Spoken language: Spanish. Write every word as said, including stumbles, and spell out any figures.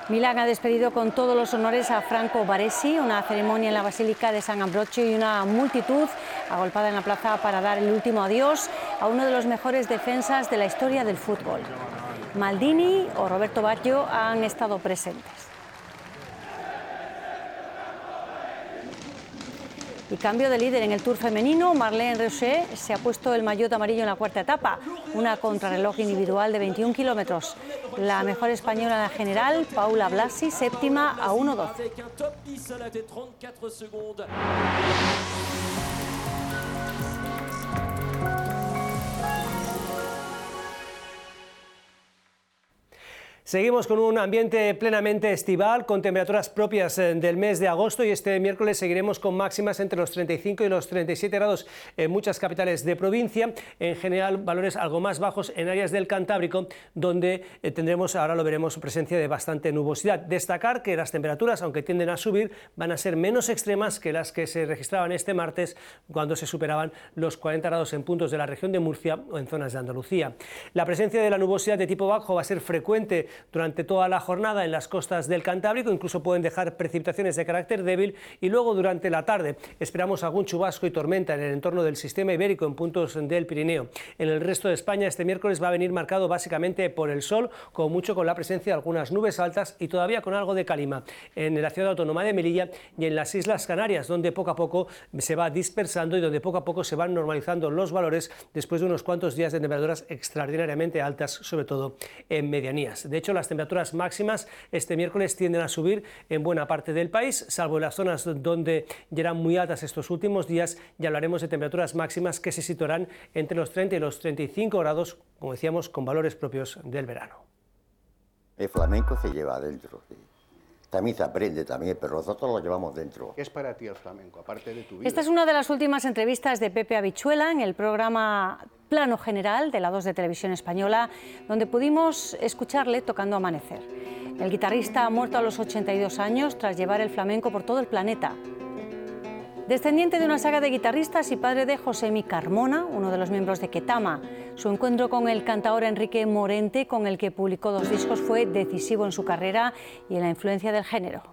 Milán ha despedido con todos los honores a Franco Baresi, una ceremonia en la Basílica de San Ambrogio y una multitud agolpada en la plaza para dar el último adiós a uno de los mejores defensas de la historia del fútbol. Maldini o Roberto Baggio han estado presentes. Y cambio de líder en el Tour femenino, Marlene Reusche se ha puesto el maillot amarillo en la cuarta etapa, una contrarreloj individual de veintiún kilómetros. La mejor española en la general, Paula Blasi, séptima a uno doce. Seguimos con un ambiente plenamente estival, con temperaturas propias del mes de agosto, y este miércoles seguiremos con máximas entre los treinta y cinco y los treinta y siete grados en muchas capitales de provincia, en general valores algo más bajos en áreas del Cantábrico, donde tendremos, ahora lo veremos, presencia de bastante nubosidad. Destacar que las temperaturas, aunque tienden a subir, van a ser menos extremas que las que se registraban este martes, cuando se superaban los cuarenta grados en puntos de la región de Murcia o en zonas de Andalucía. La presencia de la nubosidad de tipo bajo va a ser frecuente durante toda la jornada en las costas del Cantábrico, incluso pueden dejar precipitaciones de carácter débil, y luego durante la tarde esperamos algún chubasco y tormenta en el entorno del sistema ibérico en puntos del Pirineo. En el resto de España este miércoles va a venir marcado básicamente por el sol, como mucho con la presencia de algunas nubes altas y todavía con algo de calima en la ciudad autónoma de Melilla y en las Islas Canarias, donde poco a poco se va dispersando y donde poco a poco se van normalizando los valores después de unos cuantos días de temperaturas extraordinariamente altas, sobre todo en medianías. De hecho, las temperaturas máximas este miércoles tienden a subir en buena parte del país, salvo en las zonas donde ya eran muy altas estos últimos días. Ya hablaremos de temperaturas máximas que se situarán entre los treinta y los treinta y cinco grados, como decíamos, con valores propios del verano. El flamenco se lleva adentro, sí. También se aprende también, pero nosotros lo llevamos dentro. ¿Qué es para ti el flamenco, aparte de tu vida? Esta es una de las últimas entrevistas de Pepe Habichuela en el programa Plano General de la dos de Televisión Española, donde pudimos escucharle tocando Amanecer. El guitarrista ha muerto a los ochenta y dos años tras llevar el flamenco por todo el planeta. Descendiente de una saga de guitarristas y padre de Josemi Carmona, uno de los miembros de Ketama. Su encuentro con el cantaor Enrique Morente, con el que publicó dos discos, fue decisivo en su carrera y en la influencia del género.